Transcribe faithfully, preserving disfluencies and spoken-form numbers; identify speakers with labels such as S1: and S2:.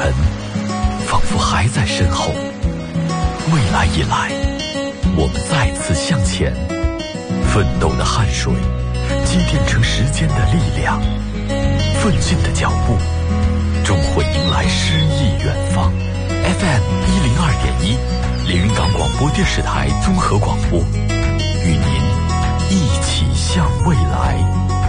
S1: 尘仿佛还在身后。未来已来，我们再次向前，奋斗的汗水积淀成时间的力量，奋进的脚步终会迎来诗意远方。 F M 一零二点一，连云港广播电视台综合广播，与您一起向未来。